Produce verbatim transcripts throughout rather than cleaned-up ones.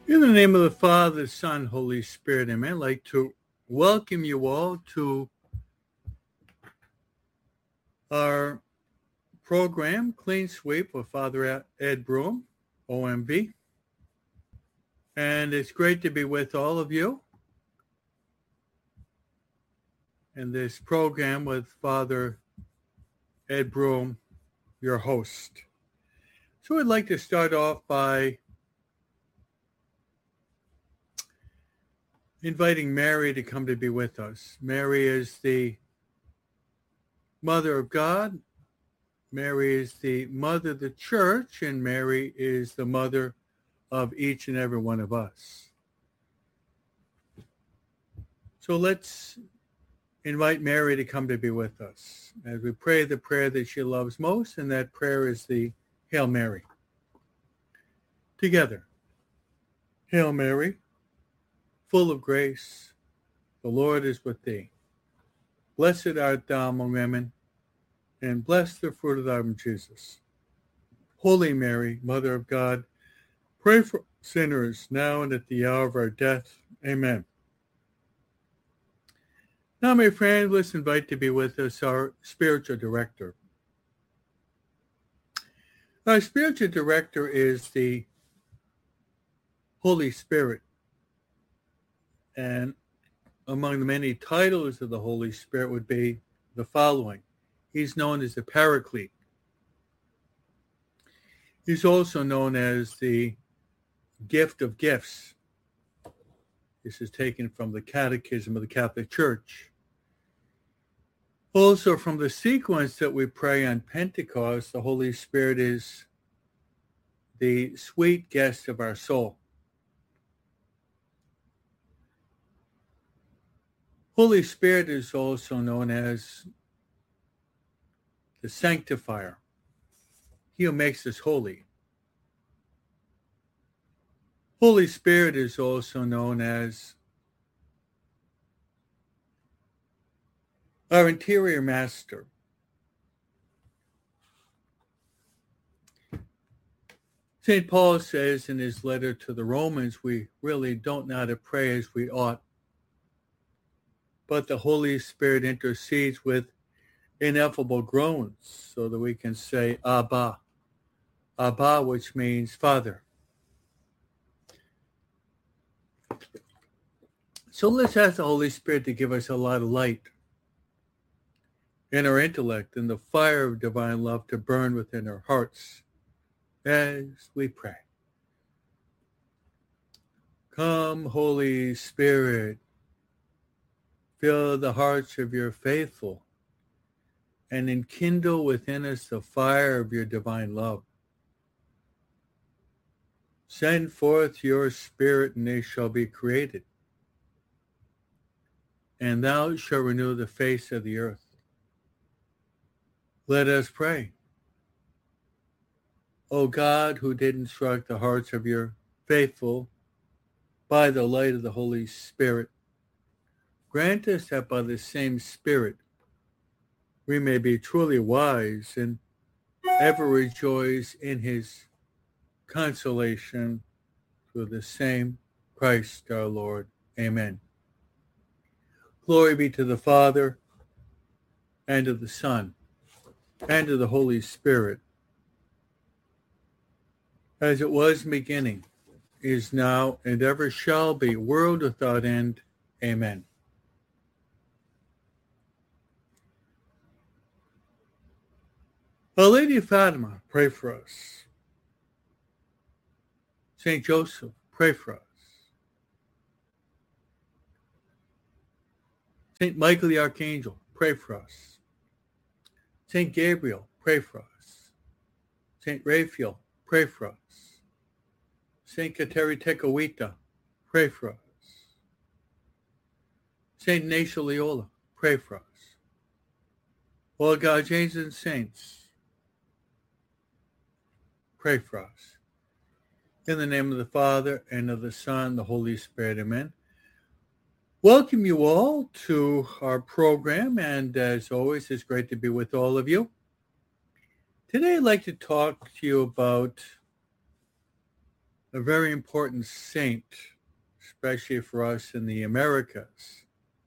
In the name of the Father, Son, Holy Spirit, amen. I'd like to welcome you all to our program, Clean Sweep with Father Ed Broom, O M B. And it's great to be with all of you in this program with Father Ed Broom, your host. So I'd like to start off by inviting Mary to come to be with us. Mary is the Mother of God. Mary is the Mother of the Church, and Mary is the Mother of each and every one of us. So let's invite Mary to come to be with us as we pray the prayer that she loves most, and that prayer is the Hail Mary. Together. Hail Mary, full of grace, the Lord is with thee. Blessed art thou among women, and blessed the fruit of thy womb, Jesus. Holy Mary, Mother of God, pray for sinners now and at the hour of our death. Amen. Now, my friend, let's invite to be with us our spiritual director. Our spiritual director is the Holy Spirit. And among the many titles of the Holy Spirit would be the following. He's known as the Paraclete. He's also known as the Gift of Gifts. This is taken from the Catechism of the Catholic Church. Also, from the sequence that we pray on Pentecost, the Holy Spirit is the sweet guest of our soul. Holy Spirit is also known as the Sanctifier. He who makes us holy. Holy Spirit is also known as our interior master. Saint Paul says in his letter to the Romans, we really don't know how to pray as we ought, but the Holy Spirit intercedes with ineffable groans so that we can say Abba, Abba, which means Father. So let's ask the Holy Spirit to give us a lot of light in our intellect and the fire of divine love to burn within our hearts as we pray. Come, Holy Spirit, fill the hearts of your faithful and enkindle within us the fire of your divine love. Send forth your Spirit, and they shall be created, and thou shalt renew the face of the earth. Let us pray. O God, who did instruct the hearts of your faithful by the light of the Holy Spirit, grant us that by the same Spirit we may be truly wise and ever rejoice in his consolation through the same Christ our Lord. Amen. Glory be to the Father, and to the Son, and to the Holy Spirit, as it was in the beginning, is now, and ever shall be, world without end. Amen. Our Lady of Fatima, pray for us. Saint Joseph, pray for us. Saint Michael the Archangel, pray for us. Saint Gabriel, pray for us. Saint Raphael, pray for us. Saint Kateri Tekakwitha, pray for us. Saint Ignatius Loyola, pray for us. All God's angels and saints, pray for us. In the name of the Father, and of the Son, and the Holy Spirit, amen. Welcome you all to our program, and as always, it's great to be with all of you. Today I'd like to talk to you about a very important saint, especially for us in the Americas.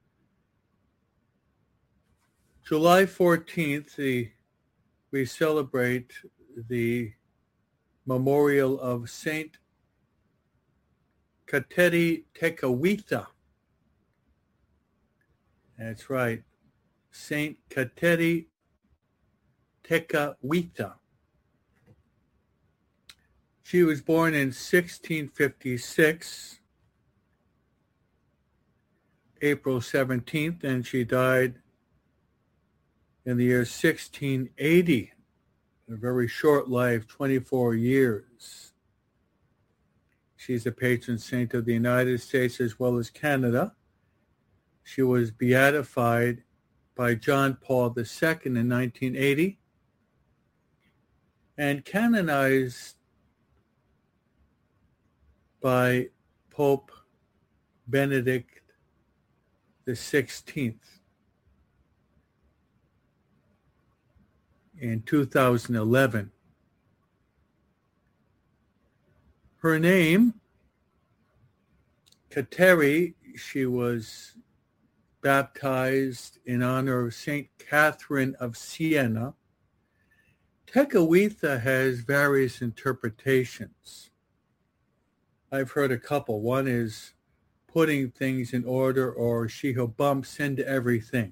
July fourteenth, the, we celebrate the memorial of Saint Kateri Tekakwitha. That's right, Saint Kateri Tekakwitha. She was born in sixteen fifty-six, April seventeenth, and she died in the year sixteen eighty. A very short life, twenty-four years. She's a patron saint of the United States as well as Canada. She was beatified by John Paul the Second in nineteen eighty and canonized by Pope Benedict the sixteenth in two thousand eleven. Her name, Kateri, she was baptized in honor of Saint Catherine of Siena. Tekakwitha has various interpretations. I've heard a couple. One is putting things in order, or she who bumps into everything.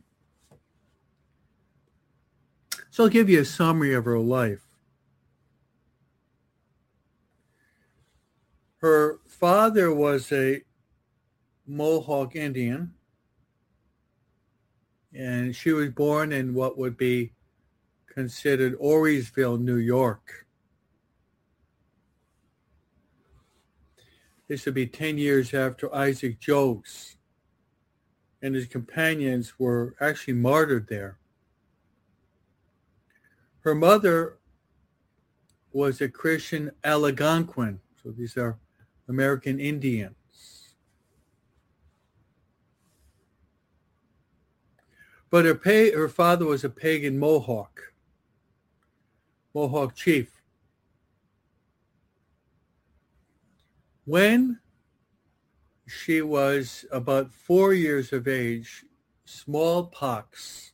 So I'll give you a summary of her life. Her father was a Mohawk Indian, and she was born in what would be considered Voorheesville, New York. This would be ten years after Isaac Jogues and his companions were actually martyred there. Her mother was a Christian Algonquin, so these are American Indians. But her, pa- her father was a pagan Mohawk, Mohawk chief. When she was about four years of age, smallpox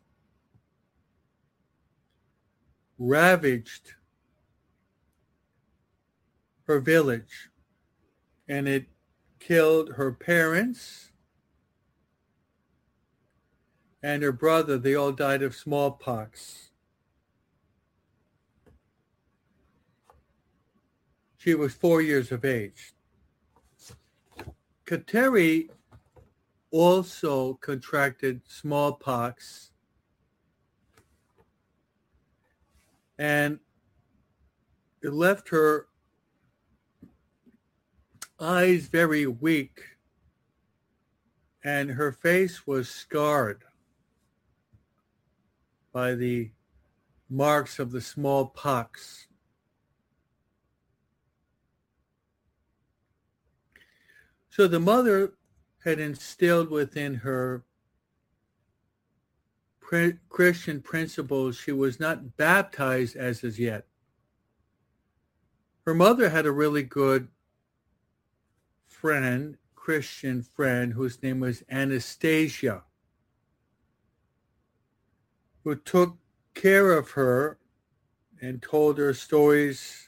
ravaged her village, and it killed her parents and her brother. They all died of smallpox. She was four years of age. Kateri also contracted smallpox, and it left her eyes very weak, and her face was scarred by the marks of the smallpox. So the mother had instilled within her pre- Christian principles. She was not baptized as as yet. Her mother had a really good friend, Christian friend, whose name was Anastasia, who took care of her and told her stories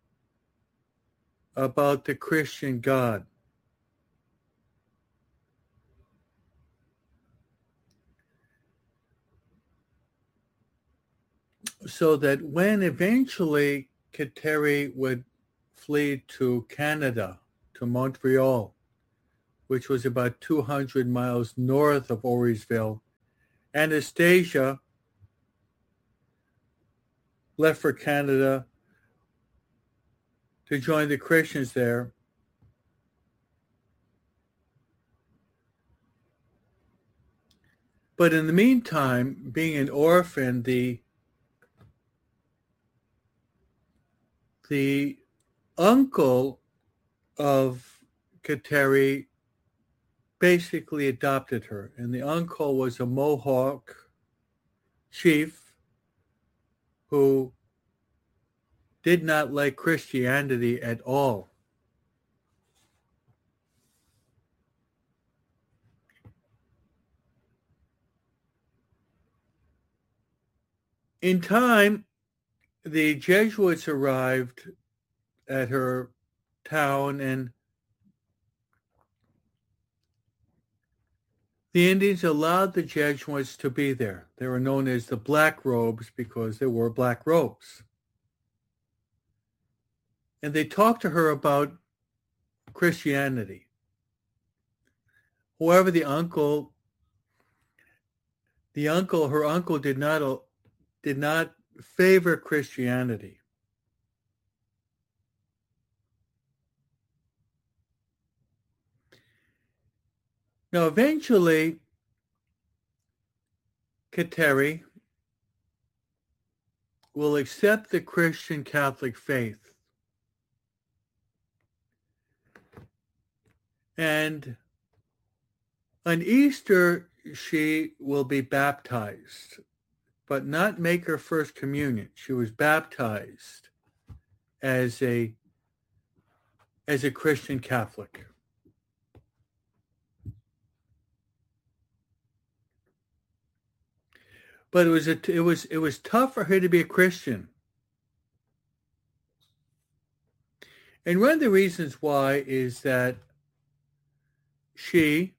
about the Christian God. So that when eventually Kateri would flee to Canada, to Montreal, which was about two hundred miles north of Voorheesville, Anastasia left for Canada to join the Christians there. But in the meantime, being an orphan, the the uncle of Kateri basically adopted her, and the uncle was a Mohawk chief who did not like Christianity at all. In time, the Jesuits arrived at her town, and the Indians allowed the Jesuits to be there. They were known as the Black Robes because they wore black robes. And they talked to her about Christianity. However, the uncle, the uncle, her uncle did not, did not favor Christianity. Now, eventually, Kateri will accept the Christian Catholic faith. And on Easter, she will be baptized, but not make her first communion. She was baptized as a, as a Christian Catholic. But it was a, it was it was tough for her to be a Christian. And one of the reasons why is that she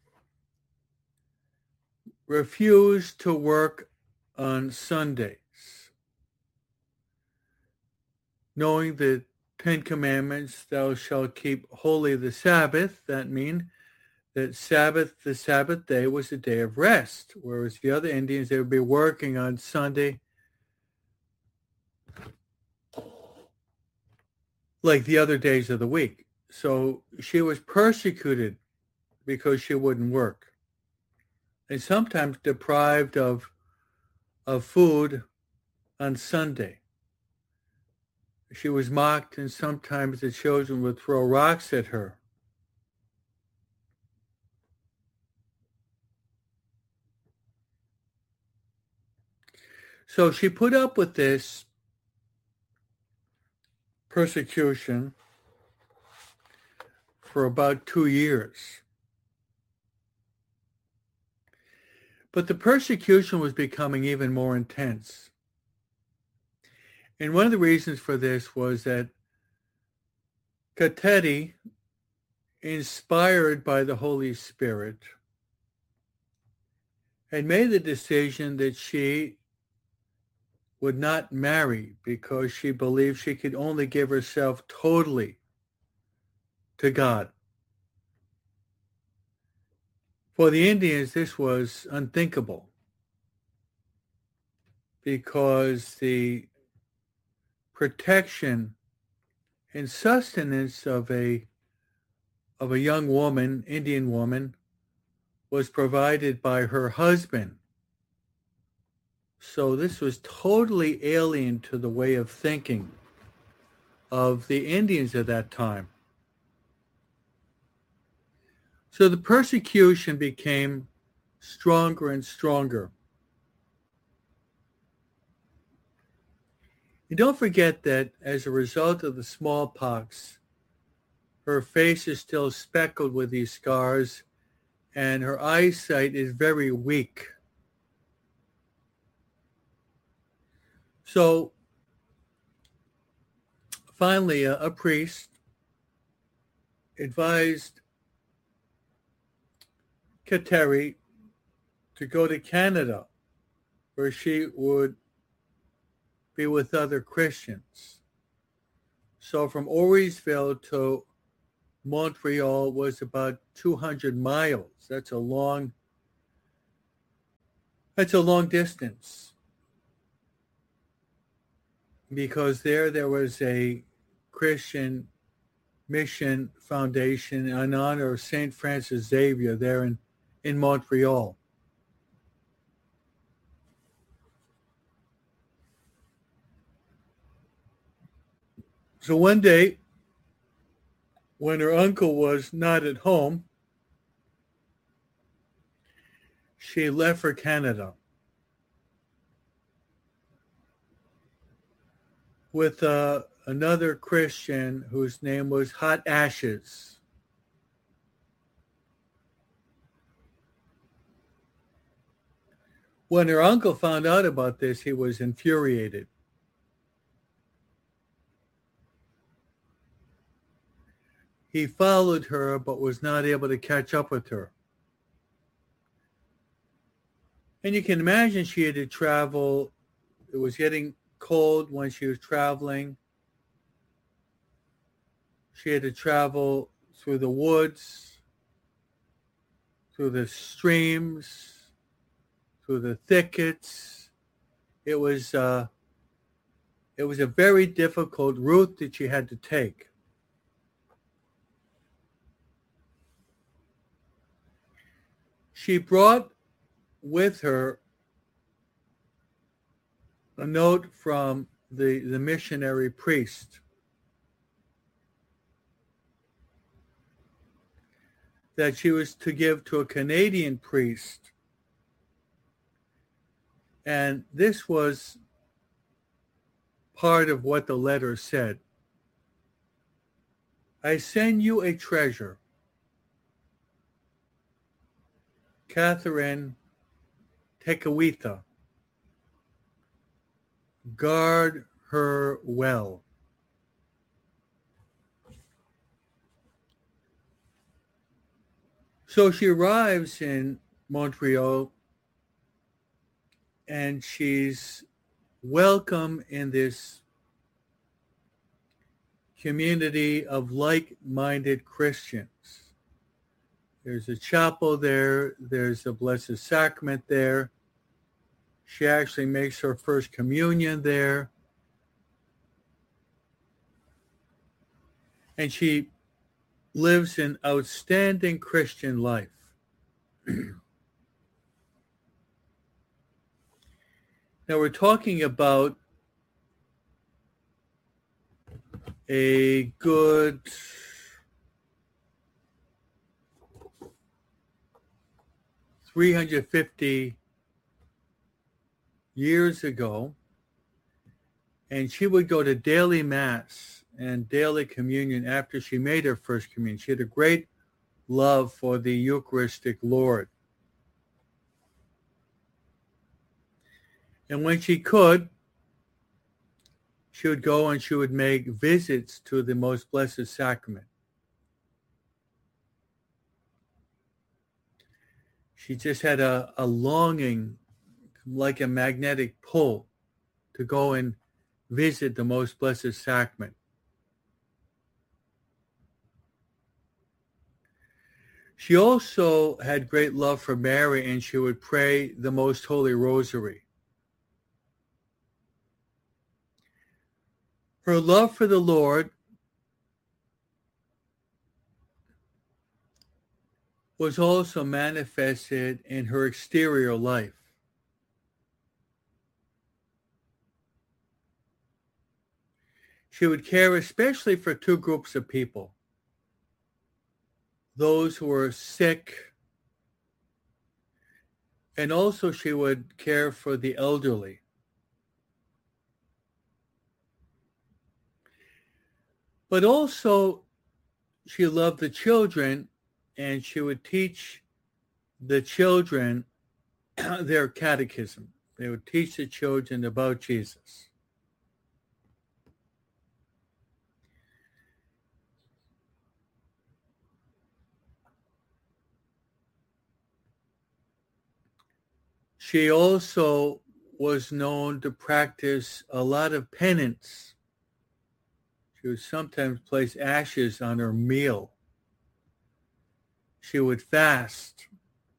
refused to work on Sundays, knowing the Ten Commandments, thou shalt keep holy the Sabbath. That means that Sabbath, the Sabbath day was a day of rest, whereas the other Indians, they would be working on Sunday like the other days of the week. So she was persecuted because she wouldn't work, and sometimes deprived of, of food on Sunday. She was mocked, and sometimes the children would throw rocks at her. So she put up with this persecution for about two years. But the persecution was becoming even more intense. And one of the reasons for this was that Kateri, inspired by the Holy Spirit, had made the decision that she would not marry because she believed she could only give herself totally to God. For the Indians, this was unthinkable because the protection and sustenance of a of a young woman, Indian woman, was provided by her husband. So this was totally alien to the way of thinking of the Indians at that time. So the persecution became stronger and stronger. And don't forget that as a result of the smallpox, her face is still speckled with these scars, and her eyesight is very weak. So finally, a, a priest advised Kateri to go to Canada, where she would be with other Christians. So from Auriesville to Montreal was about two hundred miles. That's a long, that's a long distance. Because there, there was a Christian mission foundation in honor of Saint Francis Xavier there in, in Montreal. So one day, when her uncle was not at home, she left for Canada with uh, another Christian whose name was Hot Ashes. When her uncle found out about this, he was infuriated. He followed her, but was not able to catch up with her. And you can imagine she had to travel. It was getting cold when she was traveling. She had to travel through the woods, through the streams, through the thickets. It was uh, it was a very difficult route that she had to take. She brought with her a note from the, the missionary priest that she was to give to a Canadian priest. And this was part of what the letter said. I send you a treasure. Catherine Tekakwitha. Guard her well. So she arrives in Montreal and she's welcome in this community of like-minded Christians. There's a chapel there. There's a Blessed Sacrament there. She actually makes her first communion there. And she lives an outstanding Christian life. Now we're talking about a good three hundred fifty years ago, and she would go to daily mass and daily communion after she made her first communion. She had a great love for the Eucharistic Lord. And when she could, she would go and she would make visits to the Most Blessed Sacrament. She just had a, a longing, like a magnetic pull, to go and visit the Most Blessed Sacrament. She also had great love for Mary, and she would pray the Most Holy Rosary. Her love for the Lord was also manifested in her exterior life. She would care especially for two groups of people: those who were sick, and also she would care for the elderly. But also she loved the children, and she would teach the children their catechism. They would teach the children about Jesus. She also was known to practice a lot of penance. She would sometimes place ashes on her meal. She would fast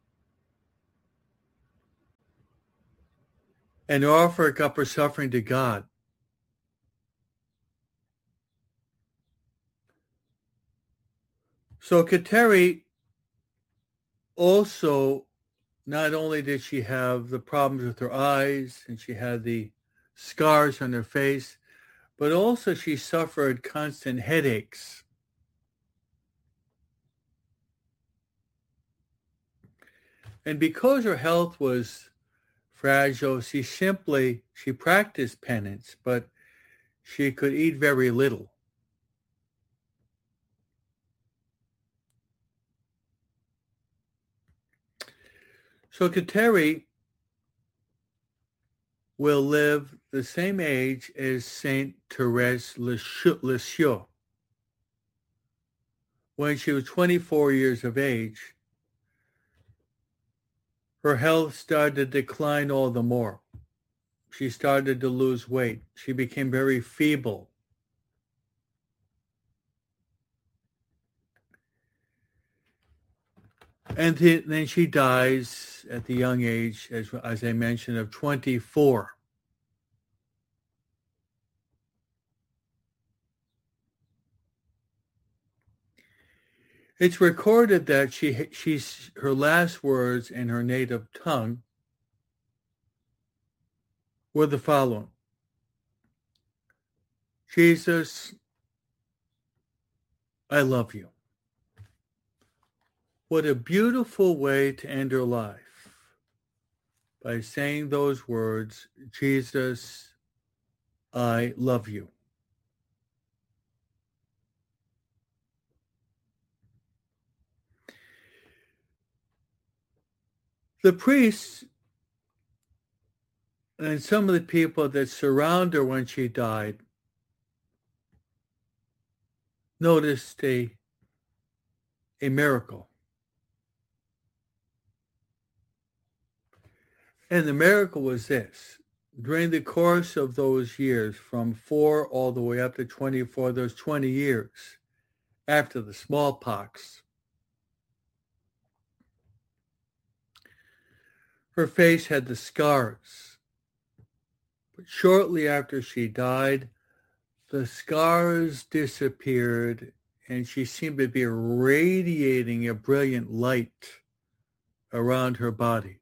and offer up her suffering to God. So Kateri also, not only did she have the problems with her eyes and she had the scars on her face, but also she suffered constant headaches. And because her health was fragile, she simply, she practiced penance, but she could eat very little. So Kateri will live the same age as Saint Therese Lisieux. When she was twenty-four years of age, her health started to decline all the more. She started to lose weight. She became very feeble. And then she dies at the young age, as, as I mentioned, of twenty-four. It's recorded that she, she's, her last words in her native tongue were the following: Jesus, I love you. What a beautiful way to end her life, by saying those words, Jesus, I love you. The priests and some of the people that surround her when she died noticed a, a miracle. And the miracle was this: during the course of those years, from four all the way up to twenty-four, those twenty years after the smallpox, her face had the scars. But shortly after she died, the scars disappeared and she seemed to be radiating a brilliant light around her body.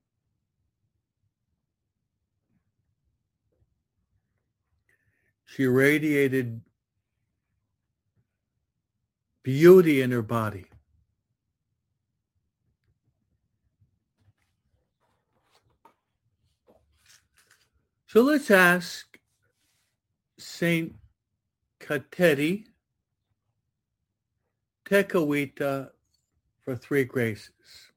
She radiated beauty in her body. So let's ask Saint Kateri Tekakwitha for three graces.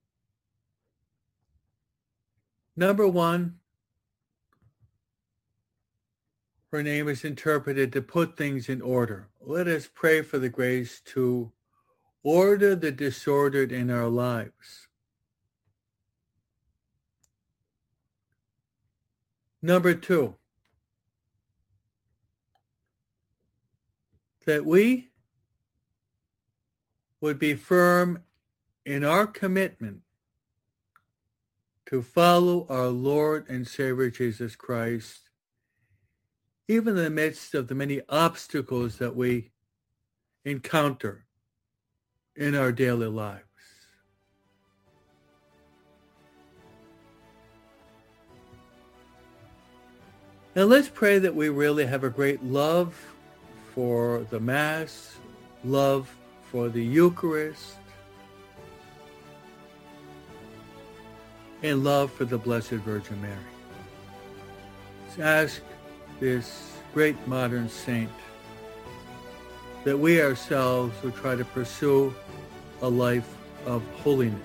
Number one, her name is interpreted to put things in order. Let us pray for the grace to order the disordered in our lives. Number two, that we would be firm in our commitment to follow our Lord and Savior Jesus Christ, even in the midst of the many obstacles that we encounter in our daily lives. Now let's pray that we really have a great love for the Mass, love for the Eucharist, and love for the Blessed Virgin Mary. Let's ask this great modern saint that we ourselves will try to pursue a life of holiness.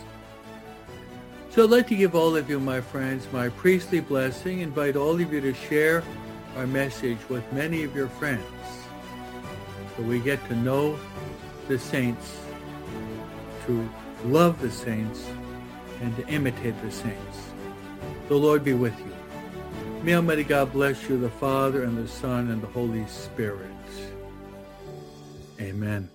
So I'd like to give all of you, my friends, my priestly blessing, invite all of you to share our message with many of your friends so we get to know the saints, to love the saints, and to imitate the saints. The Lord be with you. May Almighty God bless you, the Father, and the Son, and the Holy Spirit. Amen.